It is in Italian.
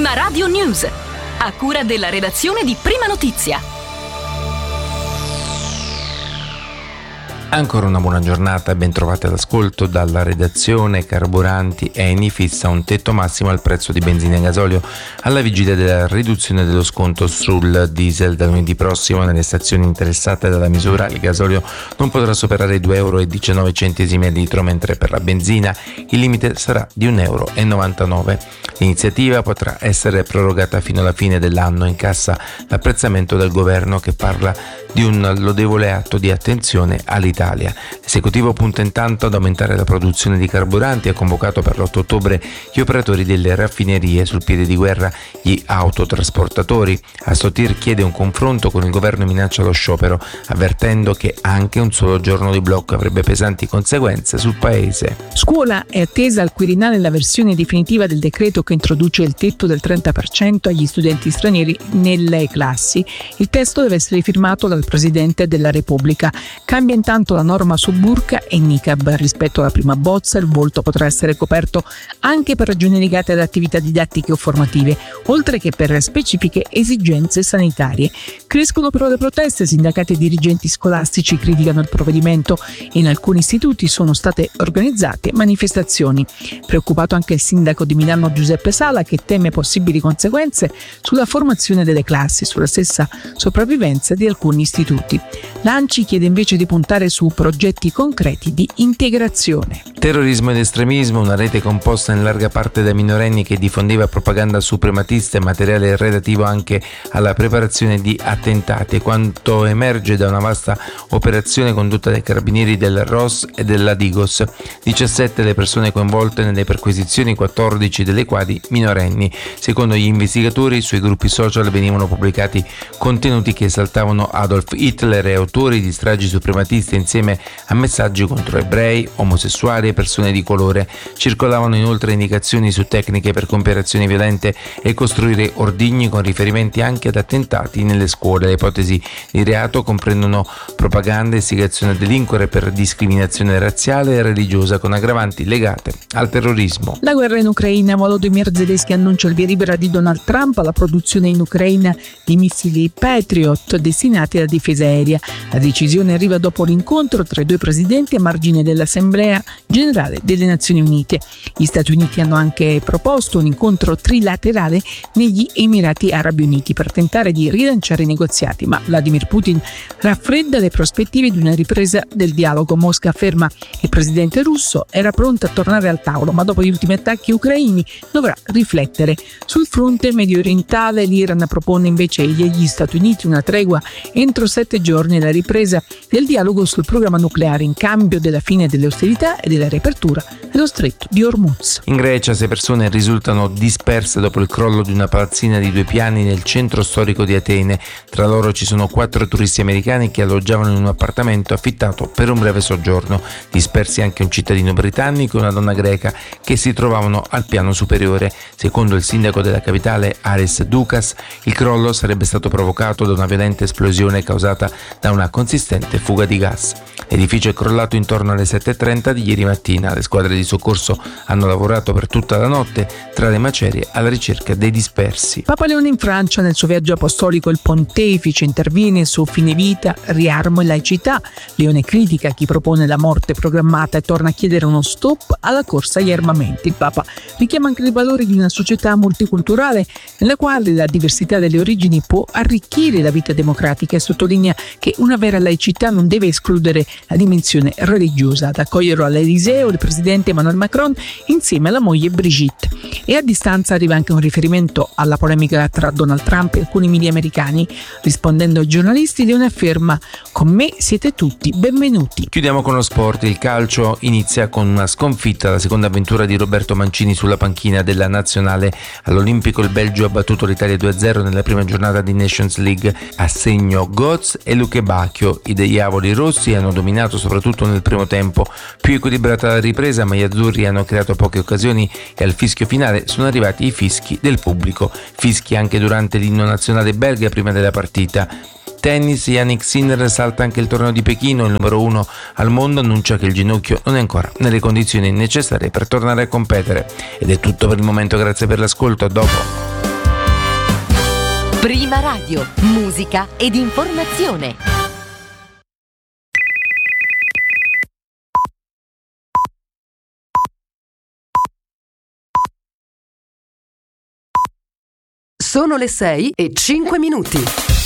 Prima Radio News, a cura della redazione di Prima Notizia. Ancora una buona giornata e ben trovati all'ascolto dalla redazione. Carburanti. Eni fissa un tetto massimo al prezzo di benzina e gasolio alla vigilia della riduzione dello sconto sul diesel. Da lunedì prossimo nelle stazioni interessate dalla misura il gasolio non potrà superare i 2,19 euro al litro, mentre per la benzina il limite sarà di 1,99 euro. L'iniziativa potrà essere prorogata fino alla fine dell'anno. In cassa l'apprezzamento del governo, che parla di un lodevole atto di attenzione all'Italia. L'esecutivo punta intanto ad aumentare la produzione di carburanti e ha convocato per l'8 ottobre gli operatori delle raffinerie, sul piede di guerra gli autotrasportatori. Assotir chiede un confronto con il governo e minaccia lo sciopero, avvertendo che anche un solo giorno di blocco avrebbe pesanti conseguenze sul paese. Scuola è attesa al Quirinale la versione definitiva del decreto che introduce il tetto del 30% agli studenti stranieri nelle classi. Il testo deve essere firmato dal Presidente della Repubblica. Cambia intanto la norma su burqa e niqab. Rispetto alla prima bozza, il volto potrà essere coperto anche per ragioni legate ad attività didattiche o formative, oltre che per specifiche esigenze sanitarie. Crescono però le proteste, sindacati e dirigenti scolastici criticano il provvedimento e in alcuni istituti sono state organizzate manifestazioni. Preoccupato anche il sindaco di Milano Giuseppe Sala, che teme possibili conseguenze sulla formazione delle classi, sulla stessa sopravvivenza di alcuni istituti. L'ANCI chiede invece di puntare su progetti concreti di integrazione. Terrorismo ed estremismo, una rete composta in larga parte da minorenni che diffondeva propaganda suprematista e materiale relativo anche alla preparazione di attentati, quanto emerge da una vasta operazione condotta dai carabinieri del ROS e della Digos. 17 le persone coinvolte nelle perquisizioni, 14 delle quali minorenni. Secondo gli investigatori, sui gruppi social venivano pubblicati contenuti che esaltavano Adolf Hitler e autori di stragi suprematiste insieme a messaggi contro ebrei, omosessuali e persone di colore. Circolavano inoltre indicazioni su tecniche per compiere azioni violente e costruire ordigni con riferimenti anche ad attentati nelle scuole. Le ipotesi di reato comprendono propaganda, istigazione a delinquere per discriminazione razziale e religiosa con aggravanti legate al terrorismo. La guerra in Ucraina. Volodymyr Zelensky annuncia il via libera di Donald Trump alla produzione in Ucraina di missili Patriot destinati alla difesa aerea. La decisione arriva dopo l'incontro tra i due presidenti a margine dell'Assemblea Generale delle Nazioni Unite. Gli Stati Uniti hanno anche proposto un incontro trilaterale negli Emirati Arabi Uniti per tentare di rilanciare i negoziati, ma Vladimir Putin raffredda le prospettive di una ripresa del dialogo. Mosca afferma che il presidente russo era pronto a tornare al tavolo, ma dopo gli ultimi attacchi ucraini dovrà riflettere. Sul fronte medio orientale l'Iran propone invece agli Stati Uniti una tregua entro 7 giorni e la ripresa del dialogo sul programma nucleare in cambio della fine delle ostilità e della riapertura dello stretto di Hormuz. In Grecia 6 persone risultano disperse dopo il crollo di una palazzina di 2 piani nel centro storico di Atene. Tra loro ci sono 4 turisti americani che alloggiavano in un appartamento affittato per un breve soggiorno. Dispersi anche un cittadino britannico e una donna greca che si trovavano al piano superiore. Secondo il sindaco della capitale Aris Doukas, il crollo sarebbe stato provocato da una violenta esplosione causata da una consistente fuga di gas. L'edificio è crollato intorno alle 7:30 di ieri mattina. Le squadre di soccorso hanno lavorato per tutta la notte tra le macerie alla ricerca dei dispersi. Papa Leone in Francia. Nel suo viaggio apostolico il pontefice interviene su fine vita, riarmo e laicità. Leone critica chi propone la morte programmata e torna a chiedere uno stop alla corsa agli armamenti. Il Papa richiama anche i valori di una società multiculturale nella quale la diversità delle origini può arricchire la vita democratica e sottolinea che una vera laicità non deve escludere la dimensione religiosa. Ad accoglierlo all'Eliseo il presidente Emmanuel Macron insieme alla moglie Brigitte. E a distanza arriva anche un riferimento alla polemica tra Donald Trump e alcuni media americani. Rispondendo ai giornalisti, Leone afferma: con me siete tutti benvenuti. Chiudiamo con lo sport. Il calcio inizia con una sconfitta. La seconda avventura di Roberto Mancini sulla panchina della nazionale. All'Olimpico il Belgio ha battuto l'Italia 2-0 nella prima giornata di Nations League a segno Götze e Luque Bacchio. I diavoli rossi hanno dominato soprattutto nel primo tempo. Più equilibrata la ripresa, ma gli azzurri hanno creato poche occasioni e al fischio finale sono arrivati i fischi del pubblico. Fischi anche durante l'inno nazionale belga prima della partita. Tennis, Jannik Sinner salta anche il torneo di Pechino. Il numero 1 al mondo annuncia che il ginocchio non è ancora nelle condizioni necessarie per tornare a competere. Ed è tutto per il momento, grazie per l'ascolto, a dopo. Prima Radio, musica ed informazione. Sono le 6:05.